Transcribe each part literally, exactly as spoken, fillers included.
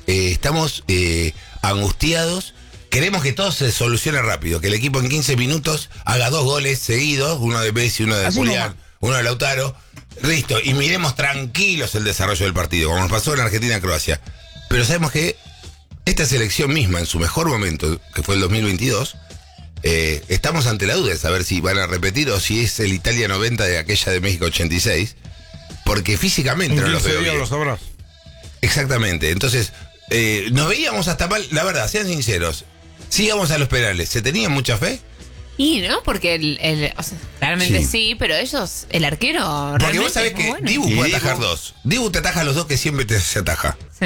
eh, estamos eh, angustiados. Queremos que todo se solucione rápido, que el equipo en quince minutos haga dos goles seguidos, uno de Messi, uno de Julián, uno de Lautaro. Listo, y miremos tranquilos el desarrollo del partido, como nos pasó en Argentina-Croacia. Pero sabemos que esta selección misma, en su mejor momento, que fue el dos mil veintidós, eh, estamos ante la duda de saber si van a repetir o si es el Italia noventa de aquella de México ochenta y seis, porque físicamente no los veo bien. Lo sabrás. Exactamente, entonces eh, nos veíamos hasta mal, la verdad, sean sinceros, si íbamos a los penales, ¿se tenía mucha fe? Y no, porque el, el, o sea, realmente sí. sí, pero ellos, el arquero. Porque vos sabés que bueno. Dibu puede Dibu? atajar dos. Dibu te ataja los dos que siempre te se ataja. Sí.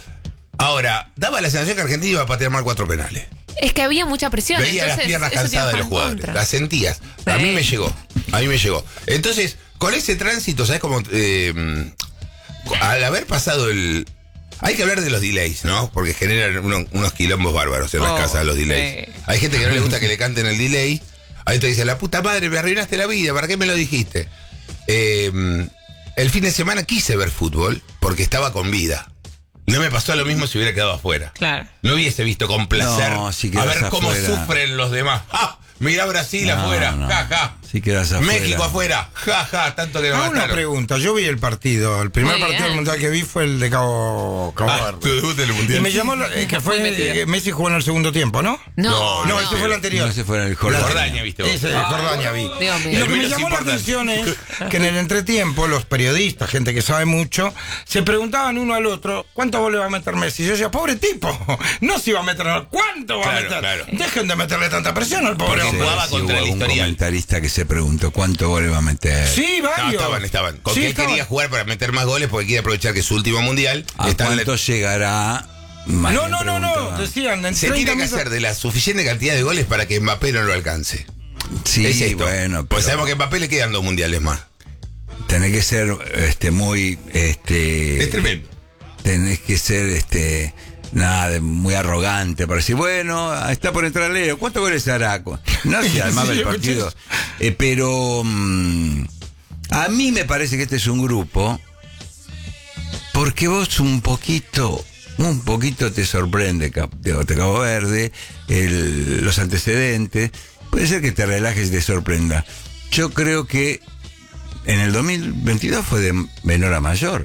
Ahora, daba la sensación que Argentina iba a patear mal cuatro penales. Es que había mucha presión. Veía entonces, las piernas eso te iba a cansadas de los jugar en jugadores. contra. Las sentías. Sí. A mí me llegó. A mí me llegó. Entonces, con ese tránsito, ¿sabés cómo? Eh, al haber pasado el. Hay que hablar de los delays, ¿no? Porque generan uno, unos quilombos bárbaros en las Oh, casas los delays. sí. Hay gente que no le gusta que le canten el delay. Ahí te dice, la puta madre, me arruinaste la vida, ¿para qué me lo dijiste? Eh, el fin de semana quise ver fútbol porque estaba con vida. No me pasó lo mismo si hubiera quedado afuera. Claro. No hubiese visto con placer No, si a quedas ver cómo afuera. sufren los demás. ¡Ah! Mirá Brasil No, afuera, no. ja, ja. Si quedas afuera. México afuera, ja, ja, tanto que nos Hago una mataron. pregunta. Yo vi el partido. El primer Muy partido bien. del mundial que vi fue el de Cabo, Cabo Ah, Verde. tu debut del Y mundial. me llamó la- eh, que fue Muy metido. eh, Messi jugó en el segundo tiempo, ¿no? No, No, ese fue el anterior. No se fuera el Jordania. Jordania, viste vos. Ese, Jordania vi. Dios mío. Y lo El que me menos llamó la importante. atención es que en el entretiempo los periodistas, gente que sabe mucho, se preguntaban uno al otro, ¿cuántos goles va a meter Messi? Yo decía, pobre tipo, no se iba a meter, ¿cuánto va Claro, a meter? claro. Dejen de meterle tanta presión al pobre Porque hombre. jugaba Sí, contra hubo el algún historial. comentarista que se preguntó cuánto goles va a meter. Sí, No, varios. estaban, estaban. Con Sí, que él estaban. quería jugar para meter más goles porque quiere aprovechar que es su último mundial. ¿A Está en la- cuánto llegará? Más No, bien no, no, no, preguntaban. decían, en Se treinta tiene que minutos- hacer de la suficiente cantidad de goles para que Mbappé no lo alcance. Sí, Es esto. bueno, Pues pero sabemos que a Mbappé le quedan dos mundiales más. tenés que ser este muy este Es tremendo. tenés que ser este nada de muy arrogante para decir, bueno, está por entrar Leo, ¿cuántos goles hará? No sé, además Sí, del escuché partido. eso. Eh, pero mm, a mí me parece que este es un grupo porque vos un poquito, un poquito te sorprende Cap- de de Cabo Verde, el- los antecedentes. Puede ser que te relajes y te sorprenda. Yo creo que en el dos mil veintidós fue de menor a mayor.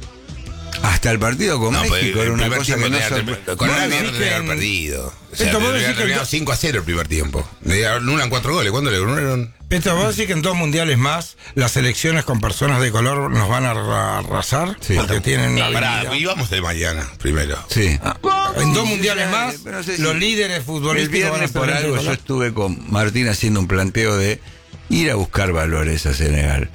Hasta el partido con No, pues, México era el una primer cosa tiempo que no tenía- sorpre- Con Bueno, el sí tendría que que haber en- perdido. O sea, Esto vos tendría que decís haber que terminado en- cinco a cero el primer tiempo. Le anulan cuatro goles. ¿Cuándo le anularon? Esto, vos decís que en dos mundiales más las elecciones con personas de color nos van a arra- arrasar Sí. porque tienen una Pará, habilidad. y vamos de mañana primero. Sí. En dos mundiales más, Pero no sé si- los líderes El futbolísticos van a viernes ser por gente de algo yo color. estuve con Martín haciendo un planteo de ir a buscar valores a Senegal.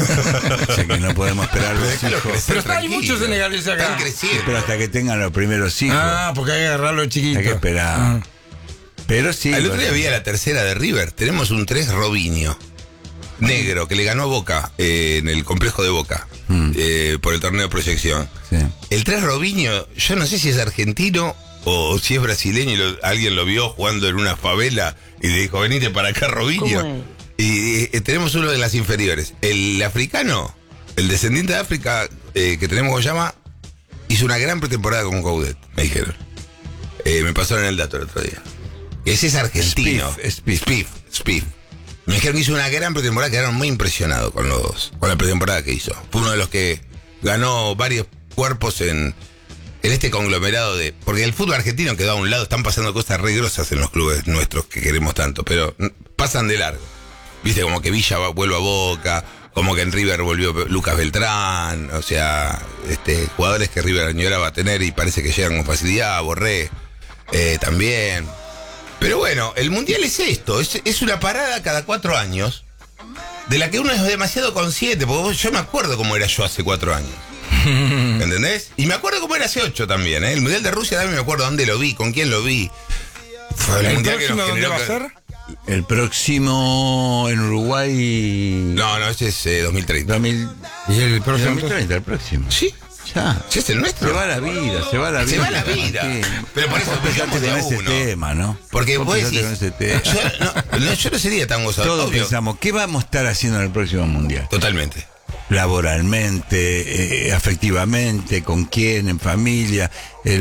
O sea que no podemos esperar los Déjalo hijos. crecer Pero está- hay tranquilo. muchos senegaleses acá. Están creciendo. Pero hasta que tengan los primeros hijos. Ah, porque hay que agarrarlo chiquito. hay que esperar. Ah. Pero sí. El otro día bueno. había la tercera de River. Tenemos un tres Robinho. Negro, que le ganó a Boca eh, en el complejo de Boca. Mm. eh, por el torneo de proyección. Sí. El tres Robinho, yo no sé si es argentino o si es brasileño y lo- alguien lo vio jugando en una favela y le dijo, venite para acá, Robinho. Y eh, tenemos uno de las inferiores. El africano, el descendiente de África eh, que tenemos Goyama, hizo una gran pretemporada con Coudet, me dijeron. Eh, me pasaron el dato el otro día. Ese es argentino. Spiff, Spiff. Spiff, Spiff. Me dijeron que hizo una gran pretemporada, quedaron muy impresionados con los con la pretemporada que hizo. Fue uno de los que ganó varios cuerpos en, en este conglomerado de... Porque el fútbol argentino quedó a un lado, están pasando cosas re grosas en los clubes nuestros que queremos tanto, pero mm, pasan de largo. Viste, como que Villa va- vuelve a Boca, como que en River volvió Lucas Beltrán, o sea, este jugadores que River añoraba a tener y parece que llegan con facilidad, Borré eh, también. Pero bueno, el Mundial es esto, es, es una parada cada cuatro años, de la que uno es demasiado consciente, porque vos- yo me acuerdo cómo era yo hace cuatro años. ¿Entendés? Y me acuerdo cómo era hace ocho también, ¿eh? El Mundial de Rusia también me acuerdo dónde lo vi, con quién lo vi. Fue el, ¿El Mundial que próximo nos dónde generó va a que- ser? El próximo en Uruguay. No, no, ese es eh, dos mil treinta. dos mil, ¿Y el próximo? dos mil treinta, el próximo. Sí, Ya. sí es el nuestro. Se va la vida, se va la vida. Se va la vida. Sí. Pero por eso Vos pensate empezamos de con a ese uno. tema, ¿no? Porque Vos vos pensate decís, con ese tema. yo no, no, yo no sería tan gozado. Todos obvio. pensamos, ¿qué vamos a estar haciendo en el próximo mundial? Totalmente. Laboralmente, eh, afectivamente, con quién, en familia. El